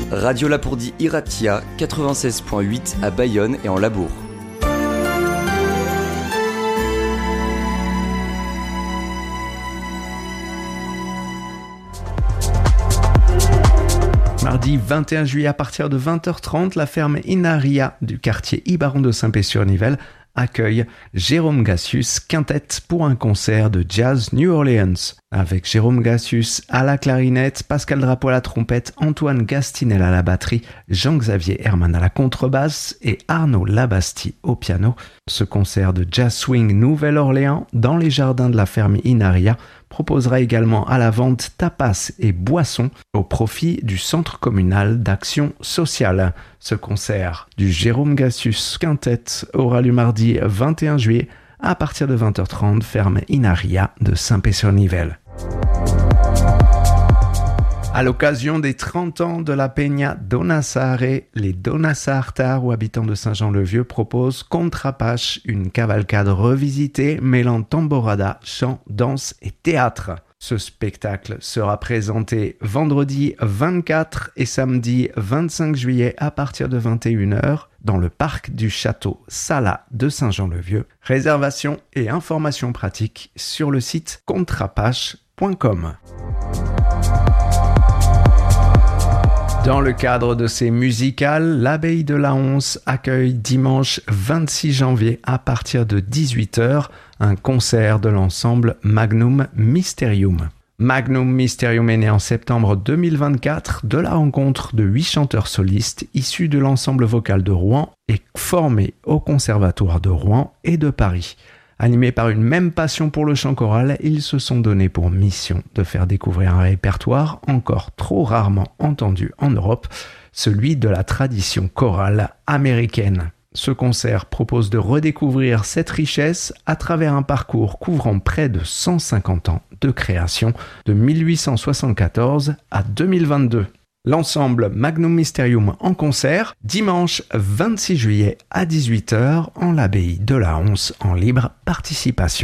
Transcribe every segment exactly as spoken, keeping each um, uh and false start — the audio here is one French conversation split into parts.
Radio Lapourdie Iratia, quatre-vingt-seize point huit à Bayonne et en Labourd. Mardi vingt et un juillet à partir de vingt heures trente, la ferme Inaria du quartier Ibaron de Saint-Pé-sur-Nivelle accueille Jérôme Gassius Quintet pour un concert de jazz New Orleans. Avec Jérôme Gassius à la clarinette, Pascal Drapeau à la trompette, Antoine Gastinel à la batterie, Jean-Xavier Herman à la contrebasse et Arnaud Labastie au piano. Ce concert de jazz swing Nouvelle-Orléans dans les jardins de la ferme Inaria proposera également à la vente tapas et boissons au profit du Centre communal d'action sociale. Ce concert du Jérôme Gassius Quintet aura lieu mardi vingt et un juillet à partir de vingt heures trente, ferme Inaria de Saint-Pé-sur-Nivelle. À l'occasion des trente ans de la Peña Dona Sare, les Dona Sartar ou habitants de Saint-Jean-le-Vieux proposent Contrapache, une cavalcade revisitée mêlant tamborada, chant, danse et théâtre. Ce spectacle sera présenté vendredi vingt-quatre et samedi vingt-cinq juillet à partir de vingt et une heures dans le parc du château Sala de Saint-Jean-le-Vieux. Réservation et informations pratiques sur le site contrapache point com. Dans le cadre de ces musicales, l'Abbaye de la Once accueille dimanche vingt-six janvier à partir de dix-huit heures un concert de l'ensemble Magnum Mysterium. Magnum Mysterium est né en septembre deux mille vingt-quatre de la rencontre de huit chanteurs solistes issus de l'ensemble vocal de Rouen et formés au Conservatoire de Rouen et de Paris. Animés par une même passion pour le chant choral, ils se sont donnés pour mission de faire découvrir un répertoire encore trop rarement entendu en Europe, celui de la tradition chorale américaine. Ce concert propose de redécouvrir cette richesse à travers un parcours couvrant près de cent cinquante ans de création, de mille huit cent soixante-quatorze à deux mille vingt-deux. L'ensemble Magnum Mysterium en concert, dimanche vingt-six juillet à dix-huit heures en l'abbaye de la Once en libre participation.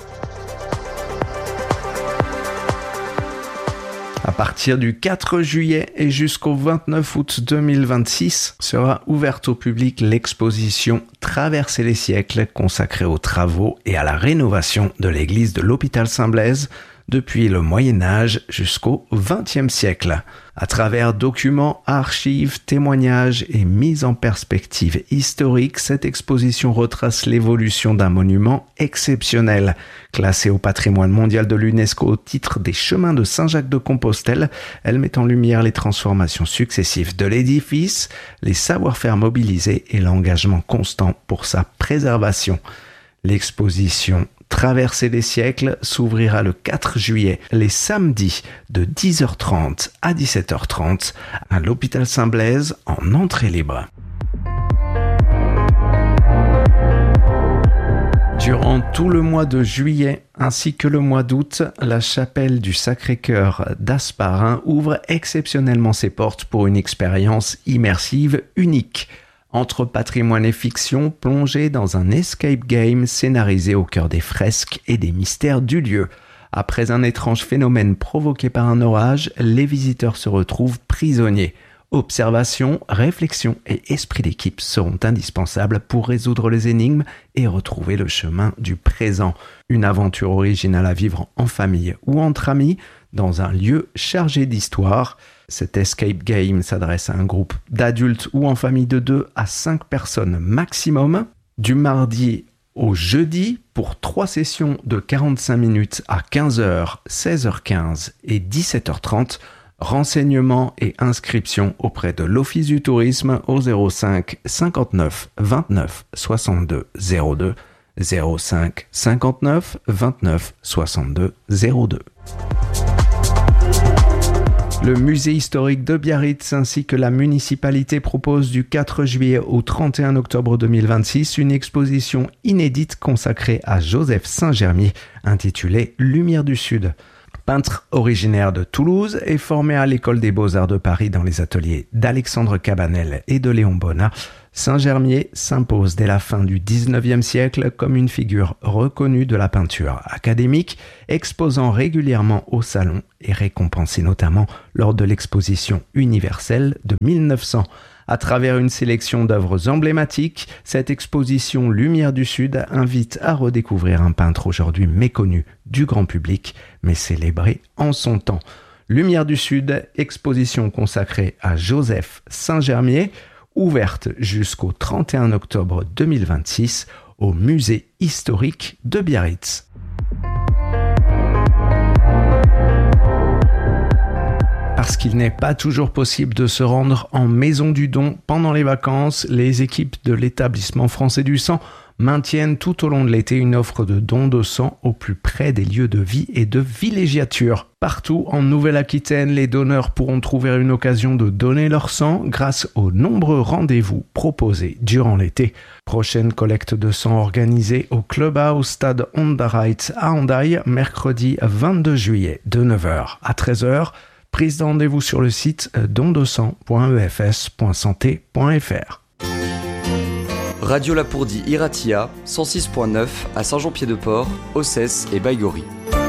À partir du quatre juillet et jusqu'au vingt-neuf août deux mille vingt-six sera ouverte au public l'exposition Traverser les siècles consacrée aux travaux et à la rénovation de l'église de l'hôpital Saint-Blaise depuis le Moyen-Âge jusqu'au vingtième siècle. À travers documents, archives, témoignages et mises en perspective historique, cette exposition retrace l'évolution d'un monument exceptionnel. Classée au patrimoine mondial de l'UNESCO au titre des chemins de Saint-Jacques-de-Compostelle, elle met en lumière les transformations successives de l'édifice, les savoir-faire mobilisés et l'engagement constant pour sa préservation. L'exposition Traverser les siècles s'ouvrira le quatre juillet, les samedis de dix heures trente à dix-sept heures trente à l'hôpital Saint-Blaise en entrée libre. Durant tout le mois de juillet ainsi que le mois d'août, la chapelle du Sacré-Cœur d'Asparin ouvre exceptionnellement ses portes pour une expérience immersive unique. Entre patrimoine et fiction, plongé dans un escape game scénarisé au cœur des fresques et des mystères du lieu. Après un étrange phénomène provoqué par un orage, les visiteurs se retrouvent prisonniers. Observation, réflexion et esprit d'équipe seront indispensables pour résoudre les énigmes et retrouver le chemin du présent. Une aventure originale à vivre en famille ou entre amis, dans un lieu chargé d'histoire. Cet escape game s'adresse à un groupe d'adultes ou en famille de deux à cinq personnes maximum, du mardi au jeudi pour trois sessions de quarante-cinq minutes à quinze heures, seize heures quinze et dix-sept heures trente. Renseignements et inscriptions auprès de l'Office du Tourisme au zéro cinq cinquante-neuf vingt-neuf soixante-deux zéro deux, zéro cinq cinquante-neuf vingt-neuf soixante-deux zéro deux. Le musée historique de Biarritz ainsi que la municipalité proposent du quatre juillet au trente et un octobre deux mille vingt-six une exposition inédite consacrée à Joseph Saint-Germier intitulée Lumière du Sud. Peintre originaire de Toulouse et formé à l'École des Beaux-Arts de Paris dans les ateliers d'Alexandre Cabanel et de Léon Bonnat, Saint-Germier s'impose dès la fin du dix-neuvième siècle comme une figure reconnue de la peinture académique, exposant régulièrement au salon et récompensé notamment lors de l'exposition universelle de mille neuf cents. À travers une sélection d'œuvres emblématiques, cette exposition Lumière du Sud invite à redécouvrir un peintre aujourd'hui méconnu du grand public, mais célébré en son temps. Lumière du Sud, exposition consacrée à Joseph Saint-Germier, ouverte jusqu'au trente et un octobre deux mille vingt-six au musée historique de Biarritz. Parce qu'il n'est pas toujours possible de se rendre en Maison du Don pendant les vacances, les équipes de l'établissement français du sang maintiennent tout au long de l'été une offre de dons de sang au plus près des lieux de vie et de villégiature. Partout en Nouvelle-Aquitaine, les donneurs pourront trouver une occasion de donner leur sang grâce aux nombreux rendez-vous proposés durant l'été. Prochaine collecte de sang organisée au Clubhouse Stade Ondarrite à Hendaye, mercredi vingt-deux juillet de neuf heures à treize heures. Prise de rendez-vous sur le site don de sang point e f s point santé point f r. Radio Lapourdie Iratia, cent six point neuf à Saint-Jean-Pied-de-Port, Ossès et Baïgorry.